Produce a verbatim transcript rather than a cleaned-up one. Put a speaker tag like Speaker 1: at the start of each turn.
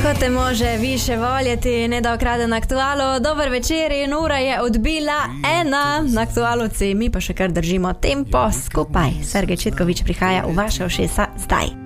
Speaker 1: Ko te može više voljeti, ne da okrade na aktualu. Dober večer in ura je odbila ena na aktualuci. Mi pa še kar držimo tempo skupaj. Sergej Četkovič prihaja v vaše ušesa zdaj.